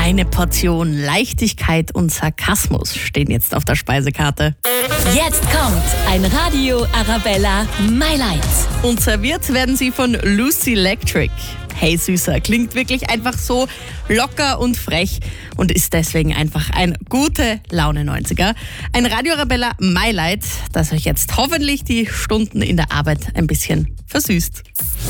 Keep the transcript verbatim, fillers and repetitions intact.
Eine Portion Leichtigkeit und Sarkasmus stehen jetzt auf der Speisekarte. Jetzt kommt ein Radio Arabella My Light. Und serviert werden sie von Lucy Electric. Hey Süßer, klingt wirklich einfach so locker und frech und ist deswegen einfach ein gute Laune neunziger. Ein Radio Arabella My Light, das euch jetzt hoffentlich die Stunden in der Arbeit ein bisschen versüßt.